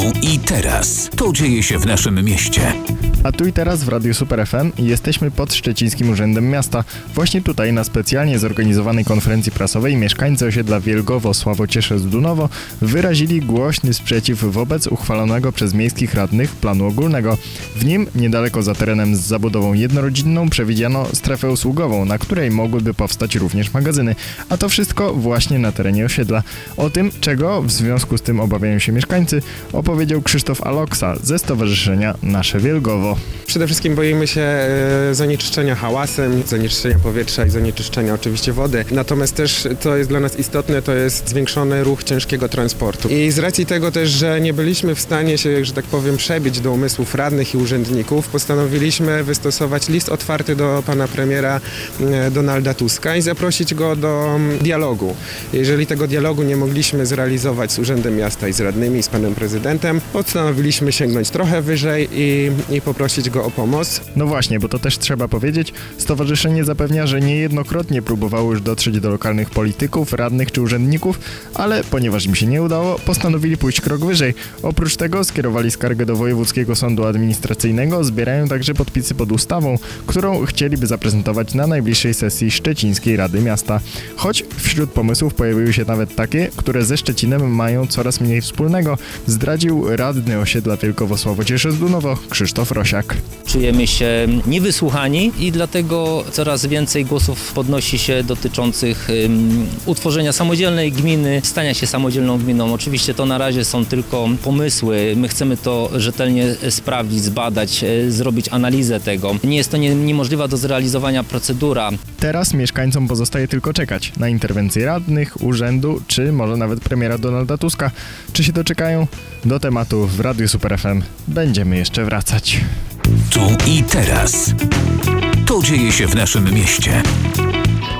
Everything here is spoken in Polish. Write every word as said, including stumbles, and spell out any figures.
I teraz to dzieje się w naszym mieście. A tu i teraz w Radiu Super F M jesteśmy pod Szczecińskim Urzędem Miasta. Właśnie tutaj na specjalnie zorganizowanej konferencji prasowej mieszkańcy osiedla Wielgowo-Sławociesze-Zdunowo wyrazili głośny sprzeciw wobec uchwalonego przez miejskich radnych planu ogólnego. W nim niedaleko za terenem z zabudową jednorodzinną przewidziano strefę usługową, na której mogłyby powstać również magazyny. A to wszystko właśnie na terenie osiedla. O tym, czego w związku z tym obawiają się mieszkańcy, opowiedział Krzysztof Aloksa ze Stowarzyszenia Nasze Wielgowo. Przede wszystkim boimy się e, zanieczyszczenia hałasem, zanieczyszczenia powietrza i zanieczyszczenia oczywiście wody. Natomiast też, co jest dla nas istotne, to jest zwiększony ruch ciężkiego transportu. I z racji tego też, że nie byliśmy w stanie się, że tak powiem, przebić do umysłów radnych i urzędników, postanowiliśmy wystosować list otwarty do pana premiera e, Donalda Tuska i zaprosić go do dialogu. Jeżeli tego dialogu nie mogliśmy zrealizować z Urzędem Miasta i z radnymi, i z panem prezydentem, postanowiliśmy sięgnąć trochę wyżej i, i poprosić go o pomoc. No właśnie, bo to też trzeba powiedzieć, stowarzyszenie zapewnia, że niejednokrotnie próbowało już dotrzeć do lokalnych polityków, radnych czy urzędników, ale ponieważ im się nie udało, postanowili pójść krok wyżej. Oprócz tego skierowali skargę do Wojewódzkiego Sądu Administracyjnego, zbierają także podpisy pod ustawą, którą chcieliby zaprezentować na najbliższej sesji Szczecińskiej Rady Miasta. Choć wśród pomysłów pojawiły się nawet takie, które ze Szczecinem mają coraz mniej wspólnego, zdradził radny osiedla Wielgowo-Sławociesze-Zdunowo Krzysztof Rosiak. Czujemy się niewysłuchani i dlatego coraz więcej głosów podnosi się dotyczących um, utworzenia samodzielnej gminy, stania się samodzielną gminą. Oczywiście to na razie są tylko pomysły. My chcemy to rzetelnie sprawdzić, zbadać, e, zrobić analizę tego. Nie jest to nie, niemożliwa do zrealizowania procedura. Teraz mieszkańcom pozostaje tylko czekać na interwencję radnych, urzędu, czy może nawet premiera Donalda Tuska. Czy się doczekają? Do tematu w Radiu Super F M będziemy jeszcze wracać. Tu i teraz. To dzieje się w naszym mieście.